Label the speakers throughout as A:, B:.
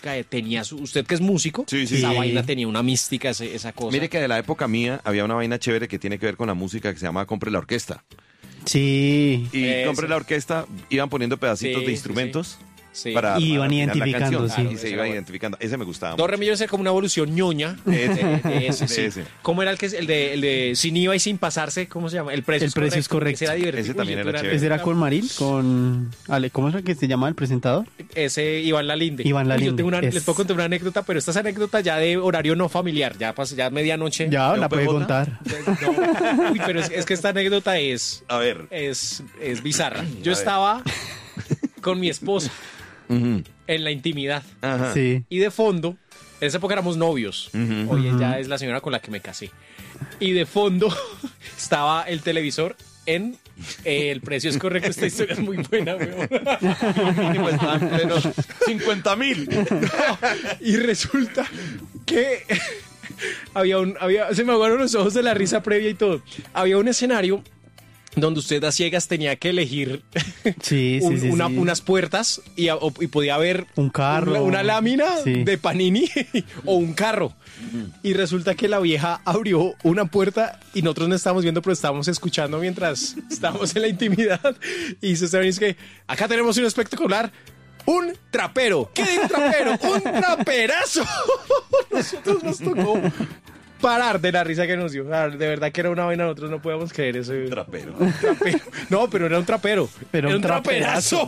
A: música tenía usted que es músico,
B: Sí, sí.
A: esa
C: Sí.
A: vaina tenía una mística, esa cosa.
B: Mire que de la época mía había una vaina chévere que tiene que ver con la música que se llama Compre la Orquesta.
C: Sí.
B: Y Compre
A: Eso.
B: la Orquesta, iban poniendo pedacitos
A: Sí,
B: de instrumentos
A: Sí.
B: para
C: Y iban
B: afinar la
C: identificando,
B: canción.
C: sí.
B: Y se iba identificando. Ese me gustaba.
A: Do, re, mi, era como una evolución ñoña de ese, sí.
B: Ese.
A: ¿Cómo era el de sin IVA y sin pasarse? ¿Cómo se llama? El precio
C: El precio es correcto.
A: Ese era divertido.
B: Ese también
A: Uy,
B: era chévere.
C: Ese era con Marín, con... ¿Cómo es que se llama el presentador?
A: Ese Iván Lalinde.
C: Iván
A: Uy,
C: Lalinde,
A: Yo tengo
C: es.
A: les puedo contar una anécdota, pero esta es anécdota ya de horario no familiar, ya medianoche.
C: Ya,
B: ¿De
C: la puede
B: OPJ?
C: contar.
A: No. Uy, pero es que esta anécdota es
B: A ver.
A: bizarra. Yo
B: A ver.
A: estaba con mi esposa
B: Ujú.
A: en la intimidad
B: Ajá.
C: Sí.
A: y de fondo, en esa época éramos novios.
B: Ujú.
A: Hoy ella es la señora con la que me casé. Y de fondo estaba el televisor en El precio es correcto. Esta historia es muy buena, weón.
B: Pues estaban plenos 50.000.
A: Y resulta que se me aguaron los ojos de la risa previa y todo. Había un escenario donde usted a ciegas tenía que elegir
C: Sí, sí, sí, sí.
A: unas puertas y podía ver
C: Un carro.
A: una lámina
C: Sí.
A: de Panini o un carro. Y resulta que la vieja abrió una puerta y nosotros no estábamos viendo, pero estábamos escuchando mientras estábamos en la intimidad. Y se dice que acá tenemos un espectacular. Un trapero. ¿Qué de un trapero? ¡Un traperazo! Nosotros nos tocó parar de la risa que nos dio. O sea, de verdad que era una vaina, nosotros no podíamos creer eso.
B: Trapero.
A: Trapero. No, pero era un trapero.
C: Pero
A: era
C: un
A: un traperazo.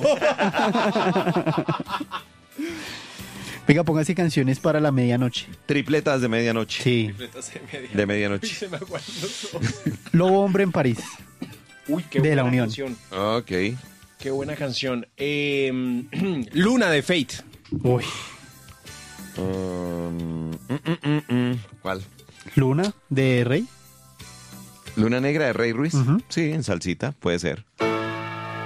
C: Venga, póngase canciones para la medianoche.
B: Tripletas de medianoche.
C: Sí.
B: De medianoche.
A: Se me aguaron los ojos.
C: Lobo Hombre en París.
A: Uy, qué
C: De
A: buena
C: la Unión.
A: canción.
B: Ok.
A: Qué buena canción. Luna de Fate.
C: Uy.
B: ¿Cuál?
C: Luna de Rey.
B: Luna Negra de Rey Ruiz.
C: Ujú.
B: Sí, en salsita, puede ser.